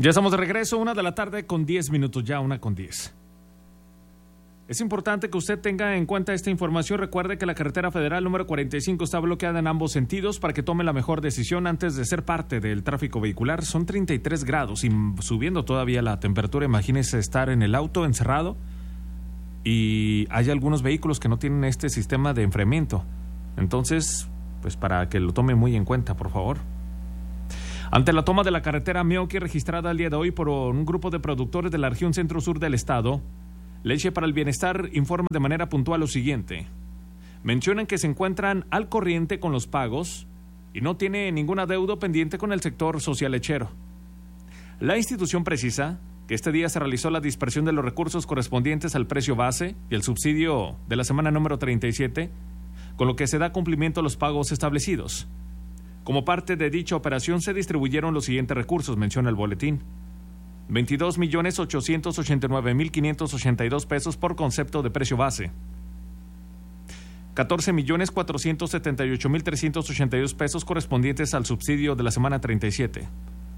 Ya estamos de regreso, 1:10 p.m, ya 1:10 p.m. Es importante que usted tenga en cuenta esta información. Recuerde que la carretera federal número 45 está bloqueada en ambos sentidos para que tome la mejor decisión antes de ser parte del tráfico vehicular. Son 33 grados y subiendo todavía la temperatura. Imagínese estar en el auto encerrado y hay algunos vehículos que no tienen este sistema de enfriamiento. Entonces, pues para que lo tome muy en cuenta, por favor. Ante la toma de la carretera Meoqui registrada el día de hoy por un grupo de productores de la región centro-sur del estado, Leche para el Bienestar informa de manera puntual lo siguiente. Mencionan que se encuentran al corriente con los pagos y no tiene ningún adeudo pendiente con el sector social lechero. La institución precisa que este día se realizó la dispersión de los recursos correspondientes al precio base y el subsidio de la semana número 37, con lo que se da cumplimiento a los pagos establecidos. Como parte de dicha operación se distribuyeron los siguientes recursos, menciona el boletín. 22,889,582 pesos por concepto de precio base. 14,478,382 pesos correspondientes al subsidio de la semana 37.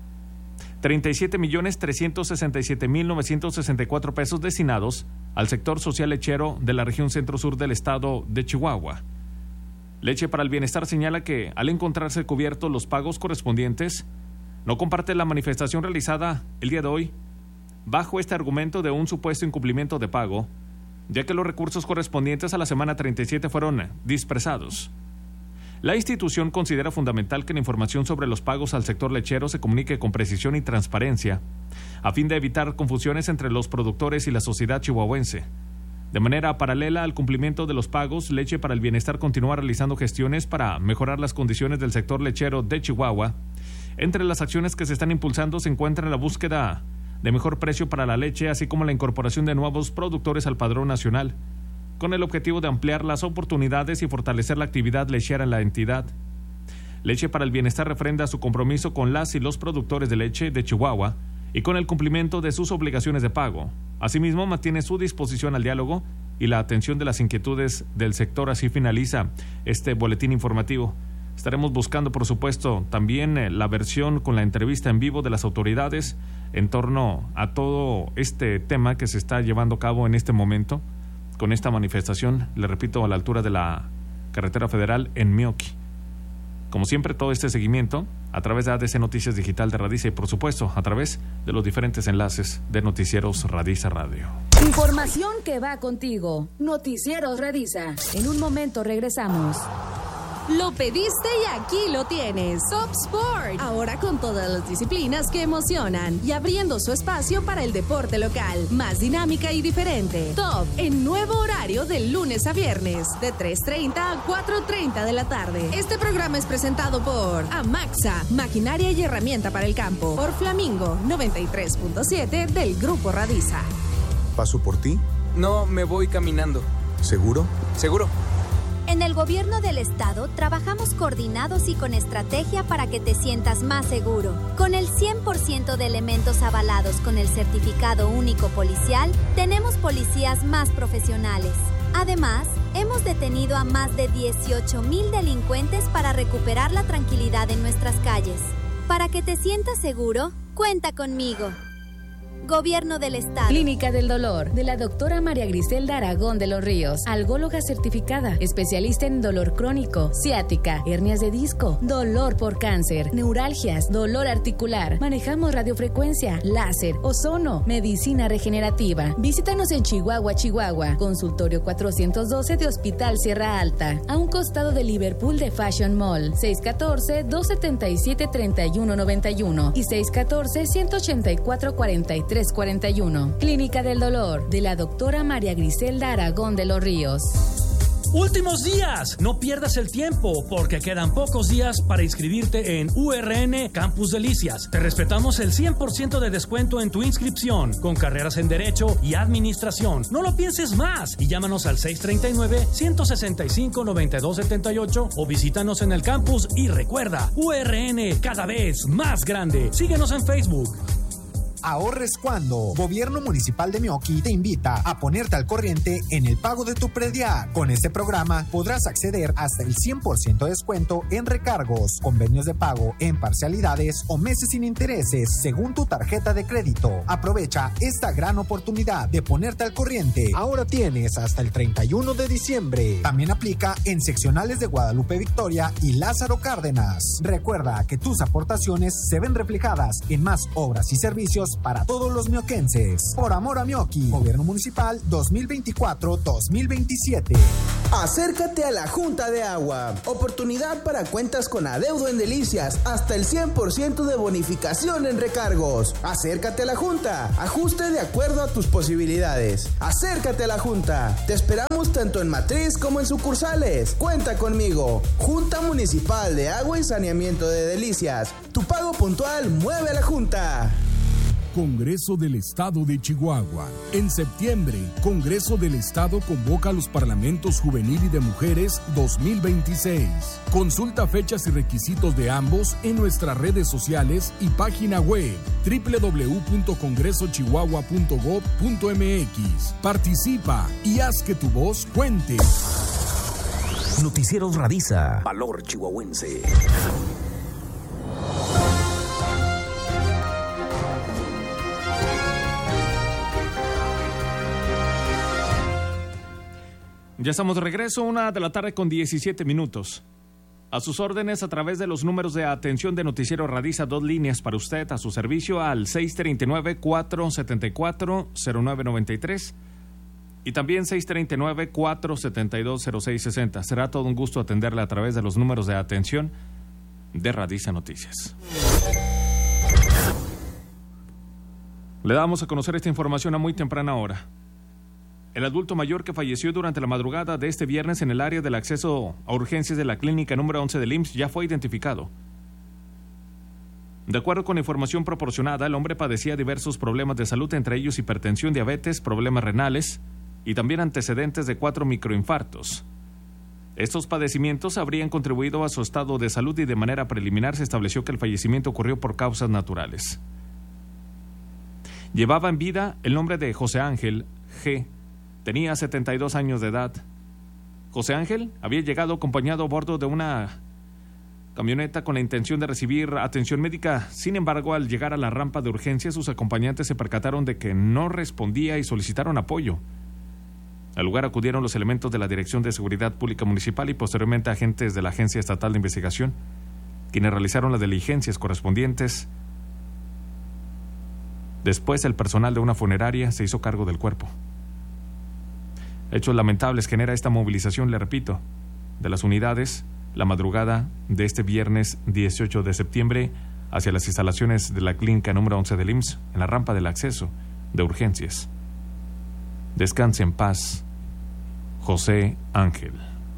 37,367,964 pesos destinados al sector social lechero de la región centro-sur del estado de Chihuahua. Leche para el Bienestar señala que, al encontrarse cubiertos los pagos correspondientes, no comparte la manifestación realizada el día de hoy bajo este argumento de un supuesto incumplimiento de pago, ya que los recursos correspondientes a la semana 37 fueron dispersados. La institución considera fundamental que la información sobre los pagos al sector lechero se comunique con precisión y transparencia, a fin de evitar confusiones entre los productores y la sociedad chihuahuense. De manera paralela al cumplimiento de los pagos, Leche para el Bienestar continúa realizando gestiones para mejorar las condiciones del sector lechero de Chihuahua. Entre las acciones que se están impulsando se encuentra la búsqueda de mejor precio para la leche, así como la incorporación de nuevos productores al padrón nacional, con el objetivo de ampliar las oportunidades y fortalecer la actividad lechera en la entidad. Leche para el Bienestar refrenda su compromiso con las y los productores de leche de Chihuahua y con el cumplimiento de sus obligaciones de pago. Asimismo, mantiene su disposición al diálogo y la atención de las inquietudes del sector. Así finaliza este boletín informativo. Estaremos buscando, por supuesto, también la versión con la entrevista en vivo de las autoridades en torno a todo este tema que se está llevando a cabo en este momento con esta manifestación, le repito, a la altura de la carretera federal en Meoqui. Como siempre, todo este seguimiento a través de ADC Noticias Digital de Radiza y, por supuesto, a través de los diferentes enlaces de Noticieros Radiza Radio. Información que va contigo. Noticieros Radiza. En un momento regresamos. Lo pediste y aquí lo tienes. Top Sport. Ahora con todas las disciplinas que emocionan y abriendo su espacio para el deporte local. Más dinámica y diferente. Top en nuevo horario de lunes a viernes de 3:30 a 4:30 de la tarde. Este programa es presentado por Amaxa, maquinaria y herramienta para el campo. Por Flamingo 93.7 del Grupo Radiza. ¿Paso por ti? No, me voy caminando. ¿Seguro? Seguro. En el gobierno del estado trabajamos coordinados y con estrategia para que te sientas más seguro. Con el 100% de elementos avalados con el certificado único policial, tenemos policías más profesionales. Además, hemos detenido a más de 18,000 delincuentes para recuperar la tranquilidad en nuestras calles. Para que te sientas seguro, cuenta conmigo. Gobierno del Estado. Clínica del Dolor, de la doctora María Griselda Aragón de los Ríos, algóloga certificada, especialista en dolor crónico, ciática, hernias de disco, dolor por cáncer, neuralgias, dolor articular. Manejamos radiofrecuencia, láser, ozono, medicina regenerativa. Visítanos en Chihuahua, Chihuahua, consultorio 412 de Hospital Sierra Alta, a un costado de Liverpool de Fashion Mall, 614-277-3191 y 614-184-4341. Clínica del Dolor, de la doctora María Griselda Aragón de los Ríos. Últimos días, no pierdas el tiempo porque quedan pocos días para inscribirte en URN Campus Delicias. Te respetamos el 100% de descuento en tu inscripción con carreras en Derecho y Administración. No lo pienses más y llámanos al 639-165-9278 o visítanos en el campus y recuerda, URN cada vez más grande. Síguenos en Facebook. ahorres cuando. Gobierno Municipal de Meoqui te invita a ponerte al corriente en el pago de tu predial. Con este programa podrás acceder hasta el 100% de descuento en recargos, convenios de pago en parcialidades o meses sin intereses según tu tarjeta de crédito. Aprovecha esta gran oportunidad de ponerte al corriente. Ahora tienes hasta el 31 de diciembre. También aplica en seccionales de Guadalupe Victoria y Lázaro Cárdenas. Recuerda que tus aportaciones se ven reflejadas en más obras y servicios para todos los mioquenses. Por amor a Meoqui, Gobierno Municipal 2024-2027. Acércate a la Junta de Agua. Oportunidad para cuentas con adeudo en Delicias. Hasta el 100% de bonificación en recargos. Acércate a la Junta. Ajuste de acuerdo a tus posibilidades. Acércate a la Junta. Te esperamos tanto en matriz como en sucursales. Cuenta conmigo. Junta Municipal de Agua y Saneamiento de Delicias. Tu pago puntual mueve a la Junta. Congreso del Estado de Chihuahua. En septiembre, Congreso del Estado convoca a los Parlamentos Juvenil y de Mujeres 2026. Consulta fechas y requisitos de ambos en nuestras redes sociales y página web www.congresochihuahua.gov.mx. Participa y haz que tu voz cuente. Noticieros Radiza. Valor chihuahuense. Ya estamos de regreso, 1:00 con 17 minutos. A sus órdenes a través de los números de atención de Noticiero Radiza, 2 líneas para usted a su servicio al 639-474-0993 y también 639-472-0660. Será todo un gusto atenderle a través de los números de atención de Radiza Noticias. Le damos a conocer esta información a muy temprana hora. El adulto mayor que falleció durante la madrugada de este viernes en el área del acceso a urgencias de la clínica número 11 del IMSS ya fue identificado. De acuerdo con la información proporcionada, el hombre padecía diversos problemas de salud, entre ellos hipertensión, diabetes, problemas renales y también antecedentes de 4 microinfartos. Estos padecimientos habrían contribuido a su estado de salud y de manera preliminar se estableció que el fallecimiento ocurrió por causas naturales. Llevaba en vida el nombre de José Ángel G. Tenía 72 años de edad. José Ángel había llegado acompañado a bordo de una camioneta con la intención de recibir atención médica. Sin embargo, al llegar a la rampa de urgencia, sus acompañantes se percataron de que no respondía y solicitaron apoyo. Al lugar acudieron los elementos de la Dirección de Seguridad Pública Municipal y posteriormente agentes de la Agencia Estatal de Investigación, quienes realizaron las diligencias correspondientes. Después, el personal de una funeraria se hizo cargo del cuerpo. Hechos lamentables genera esta movilización, le repito, de las unidades la madrugada de este viernes 18 de septiembre hacia las instalaciones de la clínica número 11 del IMSS en la rampa del acceso de urgencias. Descanse en paz, José Ángel.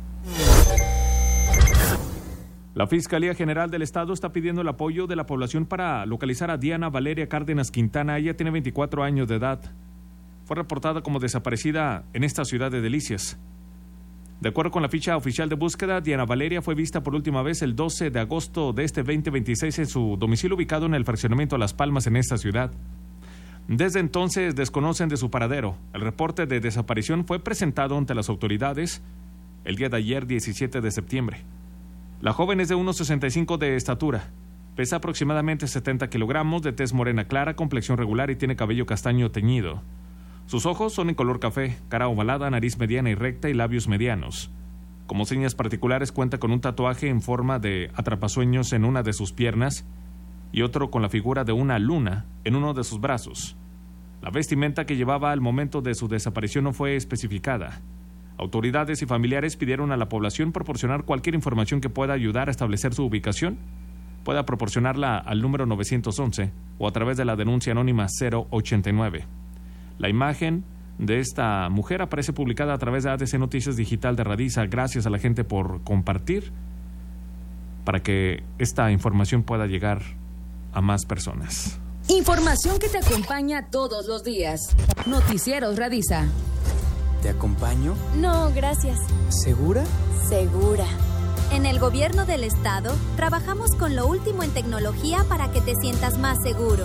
La Fiscalía General del Estado está pidiendo el apoyo de la población para localizar a Diana Valeria Cárdenas Quintana. Ella tiene 24 años de edad. Fue reportada como desaparecida en esta ciudad de Delicias. De acuerdo con la ficha oficial de búsqueda, Diana Valeria fue vista por última vez el 12 de agosto de este 2026 en su domicilio ubicado en el fraccionamiento Las Palmas en esta ciudad. Desde entonces desconocen de su paradero. El reporte de desaparición fue presentado ante las autoridades el día de ayer, 17 de septiembre. La joven es de 1,65 de estatura, pesa aproximadamente 70 kilogramos, de tez morena clara, complexión regular y tiene cabello castaño teñido. Sus ojos son en color café, cara ovalada, nariz mediana y recta y labios medianos. Como señas particulares cuenta con un tatuaje en forma de atrapasueños en una de sus piernas y otro con la figura de una luna en uno de sus brazos. La vestimenta que llevaba al momento de su desaparición no fue especificada. Autoridades y familiares pidieron a la población proporcionar cualquier información que pueda ayudar a establecer su ubicación. Pueda proporcionarla al número 911 o a través de la denuncia anónima 089. La imagen de esta mujer aparece publicada a través de ADC Noticias Digital de Radiza. Gracias a la gente por compartir para que esta información pueda llegar a más personas. Información que te acompaña todos los días. Noticieros Radiza. ¿Te acompaño? No, gracias. ¿Segura? Segura. En el Gobierno del Estado trabajamos con lo último en tecnología para que te sientas más seguro.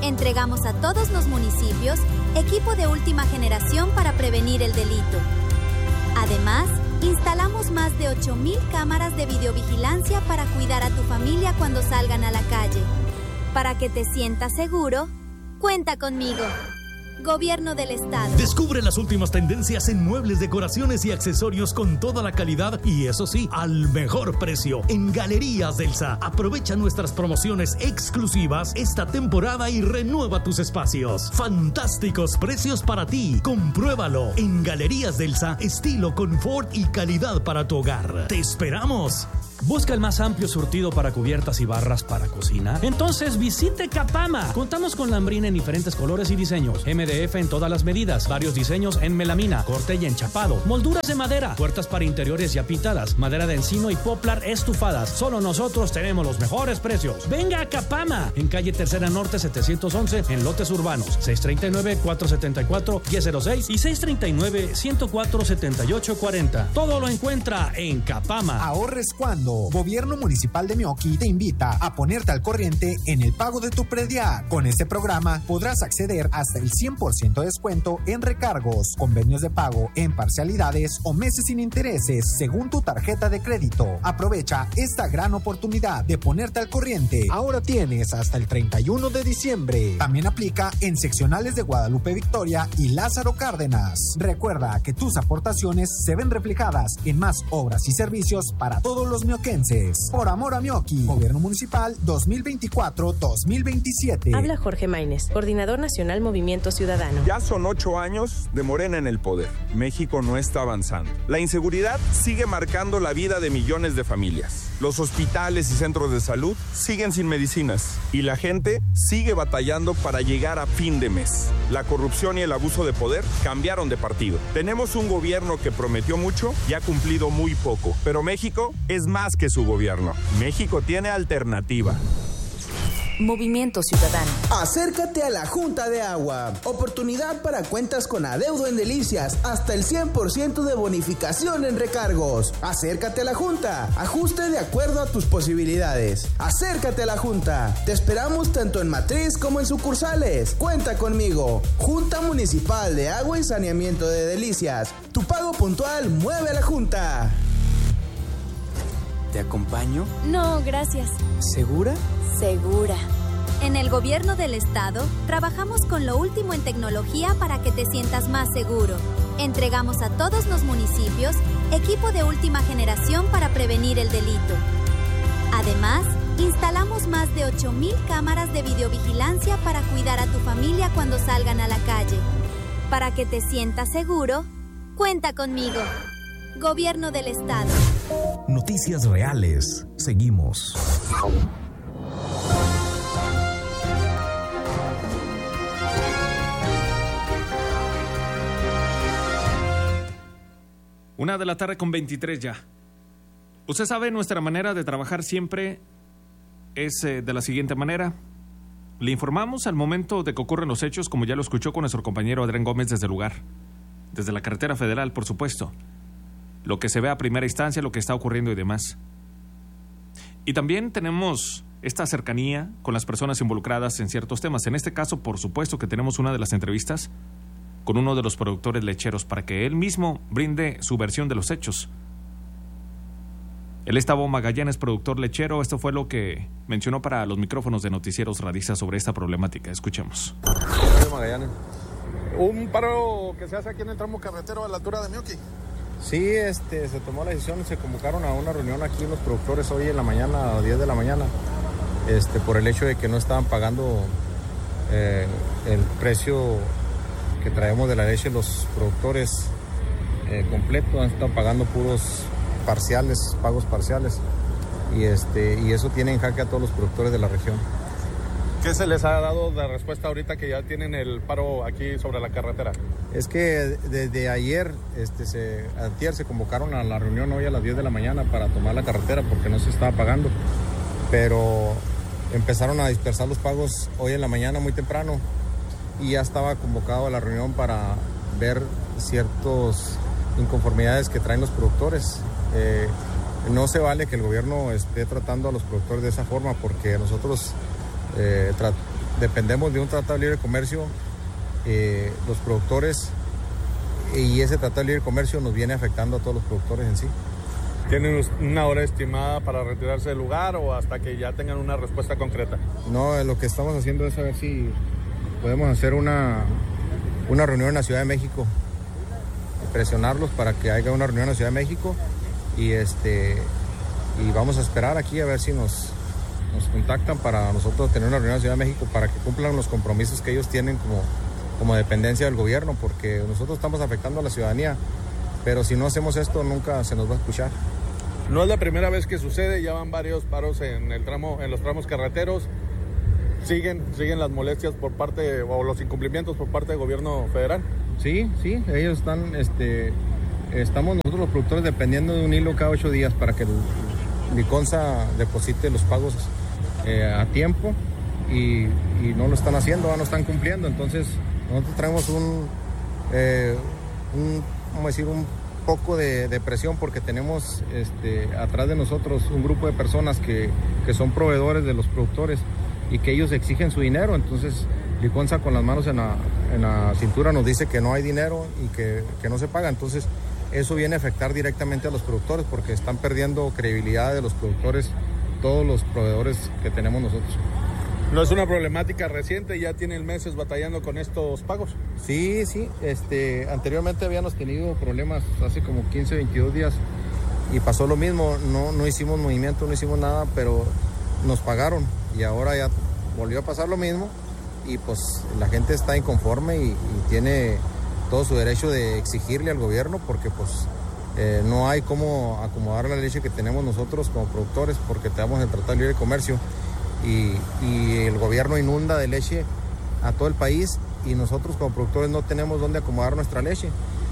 Entregamos a todos los municipios equipo de última generación para prevenir el delito. Además, instalamos más de 8,000 cámaras de videovigilancia para cuidar a tu familia cuando salgan a la calle. Para que te sientas seguro, cuenta conmigo. Gobierno del Estado. Descubre las últimas tendencias en muebles, decoraciones y accesorios con toda la calidad y, eso sí, al mejor precio. En Galerías Delsa. Aprovecha nuestras promociones exclusivas esta temporada y renueva tus espacios. Fantásticos precios para ti. Compruébalo. En Galerías Delsa, estilo, confort y calidad para tu hogar. ¡Te esperamos! ¿Busca el más amplio surtido para cubiertas y barras para cocina? Entonces visite Capama. Contamos con lambrina en diferentes colores y diseños, MDF en todas las medidas, varios diseños en melamina, corte y enchapado, molduras de madera, puertas para interiores ya pintadas, madera de encino y poplar estufadas. Solo nosotros tenemos los mejores precios. Venga a Capama, en calle Tercera Norte 711, en lotes urbanos, 639-474-1006 y 639-104-7840. Todo lo encuentra en Capama. Ahorres cuando. Gobierno Municipal de Meoqui te invita a ponerte al corriente en el pago de tu predial. Con este programa podrás acceder hasta el 100% de descuento en recargos, convenios de pago en parcialidades o meses sin intereses según tu tarjeta de crédito. Aprovecha esta gran oportunidad de ponerte al corriente. Ahora tienes hasta el 31 de diciembre. También aplica en seccionales de Guadalupe Victoria y Lázaro Cárdenas. Recuerda que tus aportaciones se ven reflejadas en más obras y servicios para todos los meoquenses. Por amor a Meoqui. Gobierno Municipal 2024-2027. Habla Jorge Maínez, Coordinador Nacional Movimiento Ciudadano. Ya son 8 años de Morena en el poder. México no está avanzando. La inseguridad sigue marcando la vida de millones de familias. Los hospitales y centros de salud siguen sin medicinas. Y la gente sigue batallando para llegar a fin de mes. La corrupción y el abuso de poder cambiaron de partido. Tenemos un gobierno que prometió mucho y ha cumplido muy poco. Pero México es más que su gobierno. México tiene alternativa. Movimiento Ciudadano. Acércate a la Junta de Agua. Oportunidad para cuentas con adeudo en Delicias. Hasta el 100% de bonificación en recargos. Acércate a la Junta. Ajuste de acuerdo a tus posibilidades. Acércate a la Junta. Te esperamos tanto en matriz como en sucursales. Cuenta conmigo. Junta Municipal de Agua y Saneamiento de Delicias. Tu pago puntual mueve a la Junta. ¿Te acompaño? No, gracias. ¿Segura? Segura. En el Gobierno del Estado, trabajamos con lo último en tecnología para que te sientas más seguro. Entregamos a todos los municipios equipo de última generación para prevenir el delito. Además, instalamos más de 8,000 cámaras de videovigilancia para cuidar a tu familia cuando salgan a la calle. Para que te sientas seguro, cuenta conmigo. Gobierno del Estado. Noticias reales. Seguimos. Una de la tarde con 23 ya. Usted sabe, nuestra manera de trabajar siempre es de la siguiente manera. Le informamos al momento de que ocurren los hechos, como ya lo escuchó con nuestro compañero Adrián Gómez desde el lugar. Desde la carretera federal, por supuesto. Lo que se ve a primera instancia, lo que está ocurriendo y demás. Y también tenemos esta cercanía con las personas involucradas en ciertos temas. En este caso, por supuesto que tenemos una de las entrevistas con uno de los productores lecheros para que él mismo brinde su versión de los hechos. Él es Tavo Magallanes, productor lechero. Esto fue lo que mencionó para los micrófonos de Noticieros Radistas sobre esta problemática. Escuchemos. Magallanes. Un paro que se hace aquí en el tramo carretero a la altura de Meoqui. Sí, se tomó la decisión y se convocaron a una reunión aquí los productores hoy en la mañana, a las 10 de la mañana, por el hecho de que no estaban pagando el precio que traemos de la leche los productores completo, han estado pagando puros parciales, pagos parciales, y eso tiene en jaque a todos los productores de la región. ¿Qué se les ha dado de respuesta ahorita que ya tienen el paro aquí sobre la carretera? Es que desde ayer, antier se convocaron a la reunión hoy a las 10 de la mañana para tomar la carretera porque no se estaba pagando, pero empezaron a dispersar los pagos hoy en la mañana muy temprano y ya estaba convocado a la reunión para ver ciertas inconformidades que traen los productores. No se vale que el gobierno esté tratando a los productores de esa forma porque nosotros dependemos de un tratado de libre comercio, los productores, y ese tratado de libre comercio nos viene afectando a todos los productores en sí. ¿Tienen una hora estimada para retirarse del lugar o hasta que ya tengan una respuesta concreta? No, lo que estamos haciendo es a ver si podemos hacer una reunión en la Ciudad de México, presionarlos para que haya una reunión en la Ciudad de México y vamos a esperar aquí a ver si nos contactan para nosotros tener una reunión en la Ciudad de México para que cumplan los compromisos que ellos tienen como dependencia del gobierno, porque nosotros estamos afectando a la ciudadanía, pero si no hacemos esto nunca se nos va a escuchar. No es la primera vez que sucede, ya van varios paros en los tramos carreteros. ¿Siguen las molestias por parte o los incumplimientos por parte del gobierno federal? Sí, ellos estamos nosotros los productores dependiendo de un hilo cada 8 días para que el Liconza deposite los pagos a tiempo y no lo están haciendo, no están cumpliendo. Entonces nosotros traemos un poco de presión porque tenemos atrás de nosotros un grupo de personas que son proveedores de los productores y que ellos exigen su dinero. Entonces Liconza con las manos en la cintura nos dice que no hay dinero y que no se paga. Entonces eso viene a afectar directamente a los productores porque están perdiendo credibilidad de los productores, todos los proveedores que tenemos nosotros. ¿No es una problemática reciente? ¿Ya tienen meses batallando con estos pagos? Sí. Anteriormente habíamos tenido problemas hace como 15, 22 días y pasó lo mismo. No hicimos movimiento, no hicimos nada, pero nos pagaron y ahora ya volvió a pasar lo mismo y pues la gente está inconforme y tiene todo su derecho de exigirle al gobierno porque pues no hay cómo acomodar la leche que tenemos nosotros como productores porque tenemos el Tratado de Libre Comercio y el gobierno inunda de leche a todo el país y nosotros como productores no tenemos dónde acomodar nuestra leche.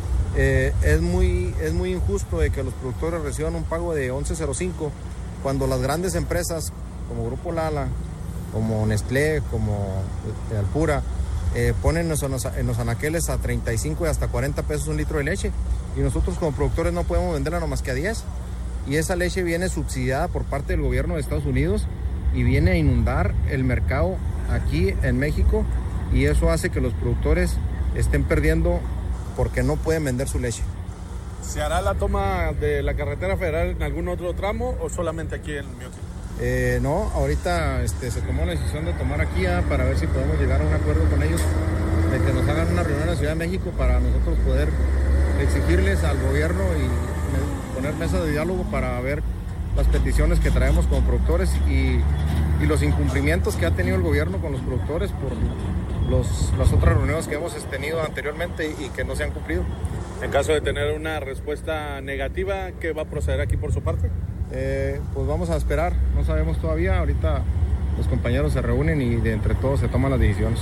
Es muy injusto de que los productores reciban un pago de 11.05 cuando las grandes empresas como Grupo Lala, como Nestlé, como Alpura, ponen en los anaqueles a 35 y hasta 40 pesos un litro de leche y nosotros como productores no podemos venderla nomás que a 10 y esa leche viene subsidiada por parte del gobierno de Estados Unidos y viene a inundar el mercado aquí en México y eso hace que los productores estén perdiendo porque no pueden vender su leche. ¿Se hará la toma de la carretera federal en algún otro tramo o solamente aquí en Mioqui? No, ahorita se tomó la decisión de tomar aquí para ver si podemos llegar a un acuerdo con ellos de que nos hagan una reunión en la Ciudad de México para nosotros poder exigirles al gobierno y poner mesa de diálogo para ver las peticiones que traemos como productores y los incumplimientos que ha tenido el gobierno con los productores por las otras reuniones que hemos tenido anteriormente y que no se han cumplido. En caso de tener una respuesta negativa, ¿qué va a proceder aquí por su parte? Pues vamos a esperar, no sabemos todavía, ahorita los compañeros se reúnen y de entre todos se toman las decisiones.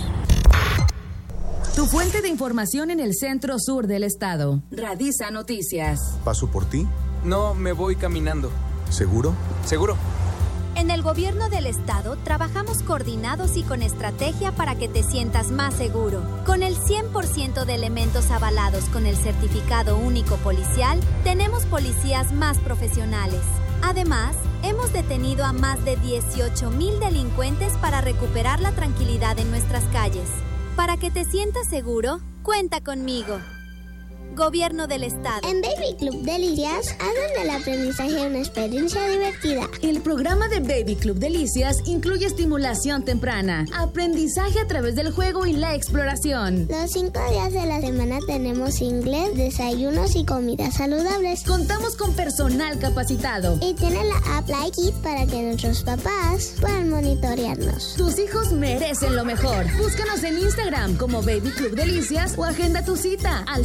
Tu fuente de información en el centro sur del estado. Radisa Noticias. ¿Paso por ti? No, me voy caminando. ¿Seguro? Seguro. En el gobierno del estado trabajamos coordinados y con estrategia para que te sientas más seguro. Con el 100% de elementos avalados con el certificado único policial, tenemos policías más profesionales. Además, hemos detenido a más de 18,000 delincuentes para recuperar la tranquilidad en nuestras calles. Para que te sientas seguro, cuenta conmigo. Gobierno del Estado. En Baby Club Delicias hacen del aprendizaje una experiencia divertida. El programa de Baby Club Delicias incluye estimulación temprana, aprendizaje a través del juego y la exploración. Los 5 días de la semana tenemos inglés, desayunos y comidas saludables. Contamos con personal capacitado. Y tiene la app Like It para que nuestros papás puedan monitorearnos. Tus hijos merecen lo mejor. Búscanos en Instagram como Baby Club Delicias o agenda tu cita al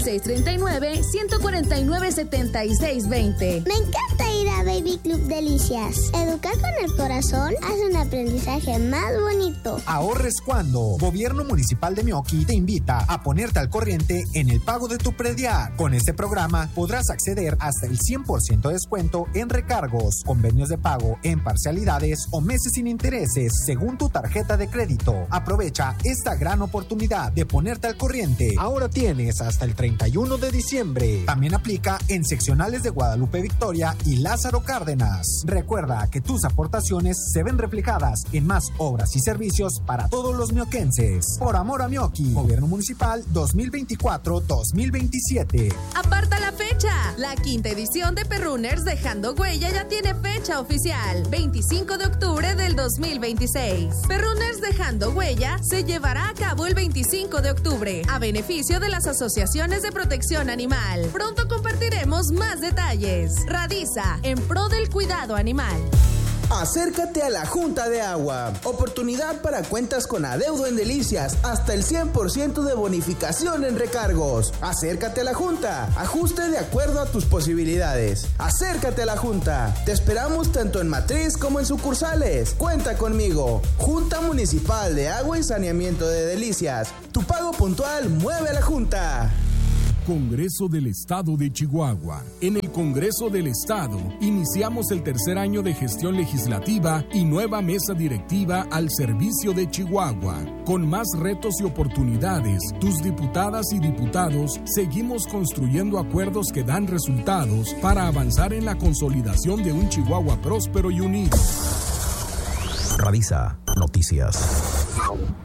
639-149-7620. Me encanta ir a Baby Club Delicias. Educar con el corazón hace un aprendizaje más bonito. Ahorres cuando. Gobierno Municipal de Mioqui te invita a ponerte al corriente en el pago de tu predial. Con este programa podrás acceder hasta el 100% de descuento en recargos, convenios de pago en parcialidades o meses sin intereses según tu tarjeta de crédito. Aprovecha esta gran oportunidad de ponerte al corriente. Ahora tienes hasta el 31 de diciembre. También aplica en seccionales de Guadalupe Victoria y Lázaro Cárdenas. Recuerda que tus aportaciones se ven reflejadas en más obras y servicios para todos los mioquenses. Por amor a Mioqui, Gobierno Municipal 2024-2027. Aparta la fecha. La quinta edición de Perrunners Dejando Huella ya tiene fecha oficial, 25 de octubre del 2026. Perrunners Dejando Huella se llevará a cabo el 25 de octubre, a beneficio de las asociaciones de protección animal. Pronto compartiremos más detalles. Radiza, en pro del cuidado animal. Acércate a la Junta de Agua. Oportunidad para cuentas con adeudo en Delicias. Hasta el 100% de bonificación en recargos. Acércate a la Junta. Ajuste de acuerdo a tus posibilidades. Acércate a la Junta. Te esperamos tanto en matriz como en sucursales. Cuenta conmigo. Junta Municipal de Agua y Saneamiento de Delicias. Tu pago puntual mueve a la Junta. Congreso del Estado de Chihuahua. En el Congreso del Estado iniciamos el tercer año de gestión legislativa y nueva mesa directiva al servicio de Chihuahua. Con más retos y oportunidades, tus diputadas y diputados seguimos construyendo acuerdos que dan resultados para avanzar en la consolidación de un Chihuahua próspero y unido. Radiza Noticias.